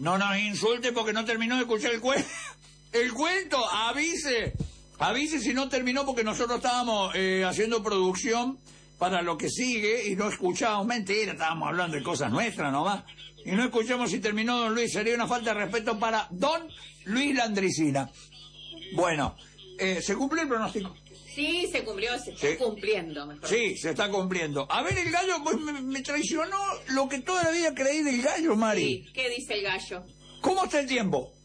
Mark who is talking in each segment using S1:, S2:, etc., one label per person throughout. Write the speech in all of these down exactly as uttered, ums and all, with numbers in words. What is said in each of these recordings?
S1: No nos insulte porque no terminó de escuchar el cuento. El cuento, avise. Avise si no terminó porque nosotros estábamos eh, haciendo producción para lo que sigue y no escuchábamos. Mentira, estábamos hablando de cosas nuestras nomás. Y no escuchamos si terminó don Luis. Sería una falta de respeto para don Luis Landricina. Bueno, eh, ¿se cumplió el pronóstico?
S2: Sí, se cumplió, se está
S1: sí.
S2: cumpliendo. Mejor.
S1: Sí, se está cumpliendo. A ver, el gallo, pues me, me traicionó lo que toda la vida creí del gallo, Mari.
S2: Sí, ¿qué dice el gallo?
S1: ¿Cómo está el tiempo?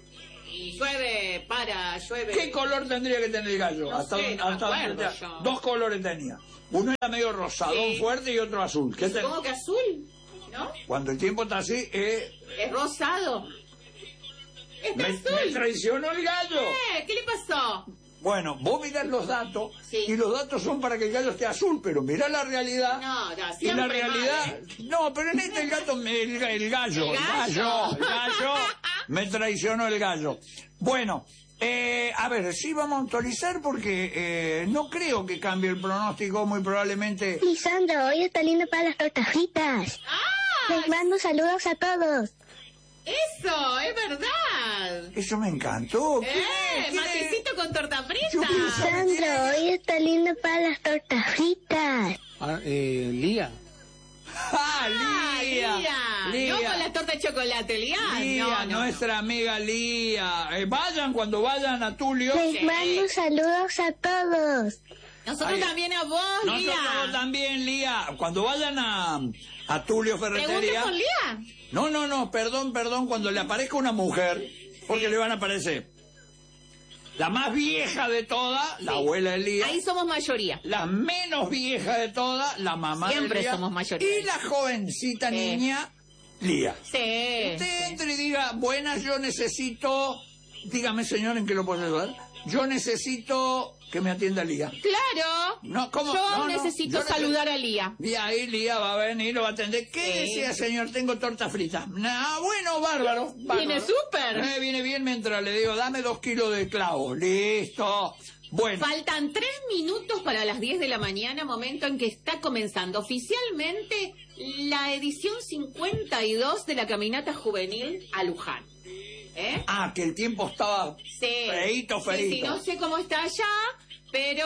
S2: Y llueve, para, llueve.
S1: ¿Qué color tendría que tener el gallo?
S2: No
S1: hasta
S2: sé, no
S1: hasta
S2: me acuerdo
S1: hasta,
S2: yo.
S1: Dos colores tenía. Uno era medio rosadón
S2: sí.
S1: fuerte y otro azul. ¿Qué
S2: Supongo
S1: te...
S2: que azul, ¿no?
S1: Cuando el tiempo está así, eh...
S2: es rosado. Está
S1: me,
S2: azul.
S1: me traicionó el gallo.
S2: ¿Qué? ¿Qué le pasó?
S1: Bueno, vos mirás los datos
S2: sí.
S1: y los datos son para que el gallo esté azul, pero mirá la realidad.
S2: No, no,
S1: y la realidad,
S2: mal, ¿eh?
S1: no, pero en este el gato, el, el gallo,
S2: el
S1: el
S2: gallo,
S1: gallo, el gallo, me traicionó el gallo. Bueno, eh, a ver, sí vamos a actualizar porque eh, no creo que cambie el pronóstico, muy probablemente.
S3: Lisandro, hoy está lindo para las tortas fritas.
S2: ¡Ah!
S3: Les mando saludos a todos.
S2: ¡Eso! ¡Es verdad!
S1: Eso me encantó.
S2: ¡Eh! ¡Matecito con torta frita!
S3: Lisandro, hoy está lindo para las tortas fritas.
S4: Ah, eh, Lía.
S1: ¡Ah, Lía!
S2: Lía!
S1: Lía.
S2: No con la torta de chocolate, Lía.
S1: Lía,
S2: no, no,
S1: nuestra amiga Lía. Eh, vayan cuando vayan a Tulio.
S3: Les
S2: Sí.
S3: mando saludos a todos.
S2: Nosotros
S1: Ay,
S2: también a vos, Lía.
S1: Nosotros también, Lía. Cuando vayan a, a Tulio
S2: ¿Pregunta
S1: Ferretería.
S2: por Lía?
S1: No, no, no, perdón, perdón. Cuando le aparezca una mujer, porque le van a aparecer la más vieja de todas, la
S2: Sí.
S1: abuela de Lía.
S2: Ahí somos mayoría.
S1: La menos vieja de todas, la mamá
S2: Siempre
S1: de Lía.
S2: somos mayoría.
S1: Y la jovencita
S2: Sí.
S1: niña, Lía.
S2: Sí.
S1: Usted entre y diga, buenas, yo necesito... Dígame, señor, ¿en qué lo puedo ayudar? Yo necesito que me atienda Lía.
S2: Claro.
S1: No, ¿cómo?
S2: Yo
S1: No, no,
S2: necesito
S1: yo
S2: saludar a Lía.
S1: Y ahí Lía va a venir, lo va a atender. ¿Qué
S2: Sí.
S1: desea, señor? Tengo torta frita. Ah, bueno, bárbaro. bárbaro.
S2: Viene súper.
S1: Eh, viene bien mientras le digo, dame dos kilos de clavos. Listo. Bueno.
S2: Faltan tres minutos para las diez de la mañana, momento en que está comenzando oficialmente la edición cincuenta y dos de la Caminata Juvenil a Luján. ¿Eh?
S1: Ah, que el tiempo estaba
S2: Sí.
S1: feíto, feíto.
S2: Sí, sí, no sé cómo está allá, pero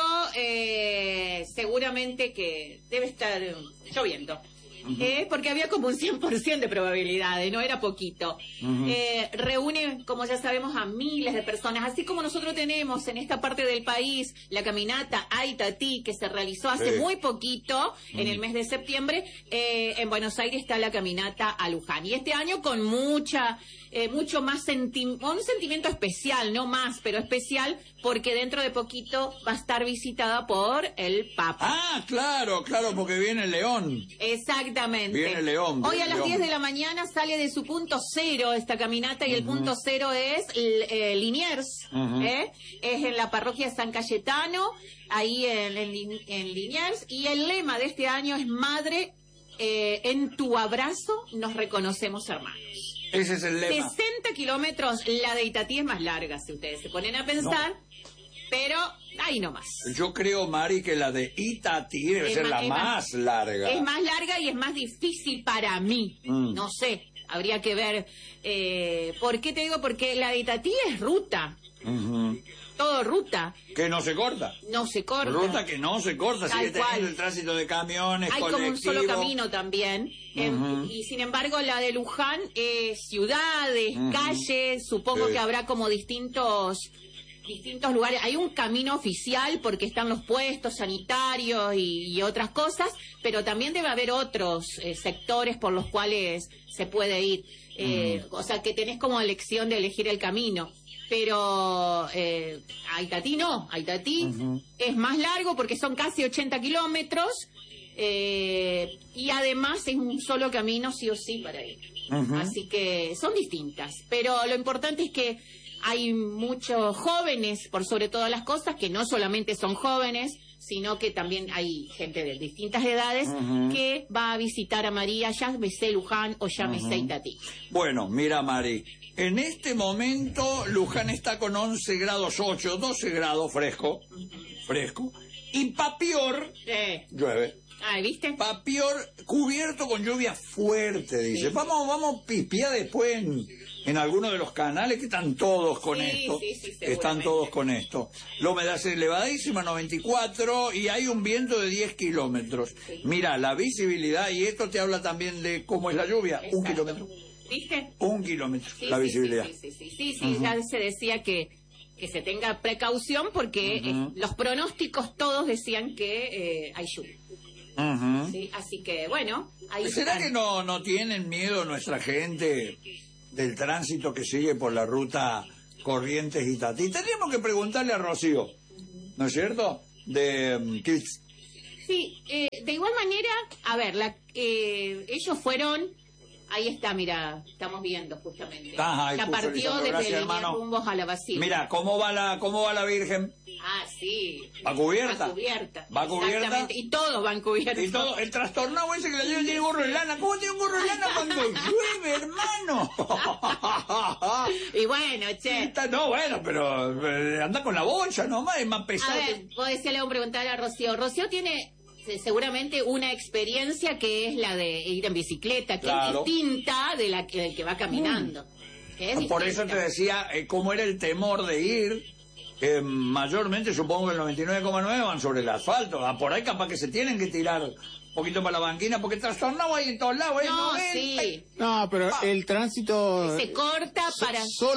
S2: eh, seguramente que debe estar lloviendo. Uh-huh. eh, porque había como un cien por ciento de probabilidades, no era poquito. Uh-huh. eh, reúne, como ya sabemos, a miles de personas, así como nosotros tenemos en esta parte del país la caminata a Itatí, que se realizó hace sí. muy poquito, uh-huh. en el mes de septiembre. eh, en Buenos Aires está la caminata a Luján. Y este año con mucha... Eh, mucho más senti- un sentimiento especial, no más, pero especial, porque dentro de poquito va a estar visitada por el Papa.
S1: Ah, claro, claro, porque viene León.
S2: Exactamente.
S1: Viene León. Viene
S2: Hoy a las
S1: León.
S2: diez de la mañana sale de su punto cero esta caminata, y uh-huh. el punto cero es eh, Liniers, uh-huh. ¿eh? Es en la parroquia San Cayetano, ahí en, en, en Liniers, y el lema de este año es Madre, eh, en tu abrazo nos reconocemos hermanos.
S1: Ese es el lema.
S2: sesenta kilómetros, la de Itatí es más larga, si ustedes se ponen a pensar, no. pero ahí nomás.
S1: Yo creo, Mari, que la de Itatí debe
S2: es
S1: ser
S2: más,
S1: la más, más larga.
S2: Es más larga y es más difícil para mí. Mm. No sé, habría que ver. Eh, ¿Por qué te digo? Porque la de Itatí es ruta.
S1: Uh-huh.
S2: Todo ruta.
S1: Que no se corta.
S2: No se corta.
S1: Ruta que no se corta,
S2: Tal
S1: sigue teniendo
S2: cual.
S1: el tránsito de camiones,
S2: hay
S1: colectivo.
S2: como un solo camino también.
S1: Uh-huh.
S2: eh, y sin embargo la de Luján es ciudades, uh-huh. calles, supongo
S1: sí.
S2: que habrá como distintos distintos lugares. Hay un camino oficial porque están los puestos sanitarios y, y otras cosas, pero también debe haber otros eh, sectores por los cuales se puede ir. Eh, uh-huh. O sea, que tenés como elección de elegir el camino. Pero eh, a Itatí no, a Itatí uh-huh. es más largo porque son casi ochenta kilómetros eh, y además es un solo camino sí o sí para ir. Uh-huh. Así que son distintas, pero lo importante es que hay muchos jóvenes, por sobre todas las cosas, que no solamente son jóvenes, sino que también hay gente de distintas edades uh-huh. que va a visitar a María, llámese Luján o llámese uh-huh. Itatí.
S1: Bueno, mira, Mari, en este momento Luján está con once grados ocho, doce grados fresco, uh-huh. fresco, y Papior
S2: eh.
S1: llueve.
S2: Ah, ¿viste?
S1: Papior cubierto con lluvia fuerte, dice.
S2: Sí.
S1: Vamos, vamos a pispear después en, en alguno de los canales que están todos con
S2: Sí,
S1: esto.
S2: sí, sí,
S1: están
S2: seguramente.
S1: todos con esto. La humedad es elevadísima, noventa y cuatro, y hay un viento de diez kilómetros.
S2: Sí.
S1: Mira, la visibilidad, y esto te habla también de cómo es la lluvia, un
S2: Exacto.
S1: kilómetro.
S2: ¿Viste?
S1: Un kilómetro,
S2: Sí,
S1: la
S2: sí,
S1: visibilidad.
S2: Sí, sí, sí, sí, sí, sí, ya se decía que, que se tenga precaución porque
S1: Ujú.
S2: eh, los pronósticos todos decían que eh, hay lluvia.
S1: Ujú.
S2: ¿Sí? Así que, bueno, ahí
S1: ¿Será
S2: están.
S1: que no, no tienen miedo nuestra gente del tránsito que sigue por la ruta Corrientes y Tatí? Tendríamos que preguntarle a Rocío, ¿no es cierto? De um, Kids.
S2: Sí, eh, de igual manera, a ver, la, eh, ellos fueron, ahí está, mira, estamos viendo justamente.
S1: Ajá, ahí
S2: ya
S1: puso
S2: partió
S1: Lisandro,
S2: desde
S1: gracias,
S2: líneas
S1: hermano.
S2: rumbos a la Basílica.
S1: Mira, ¿cómo va la, cómo va la Virgen?
S2: Ah, sí.
S1: ¿Va cubierta?
S2: Va cubierta.
S1: ¿Va cubierta?
S2: Exactamente. Y todos van cubiertos.
S1: Y todo, el trastornado ese que la lleva tiene gorro de lana. ¿Cómo tiene un gorro de lana cuando llueve, hermano?
S2: Y bueno, che.
S1: Está- no, bueno, pero eh, anda con la bocha nomás, es más pesado.
S2: A
S1: que-
S2: ver, vos decías, le voy a preguntar a Rocío. Rocío tiene eh, seguramente una experiencia que es la de ir en bicicleta, que
S1: Claro.
S2: es distinta de la que, del que va caminando. Que es
S1: Por eso te
S2: distinta.
S1: decía eh, cómo era el temor de ir. Eh, mayormente supongo que el noventa y nueve coma nueve van sobre el asfalto. Ah, por ahí capaz que se tienen que tirar un poquito para la banquina porque trastornado hay en todos lados. ¿eh?
S2: No,
S1: ven,
S2: sí.
S1: ven.
S4: No, pero el tránsito...
S2: Se corta
S4: so-
S2: para...
S4: solo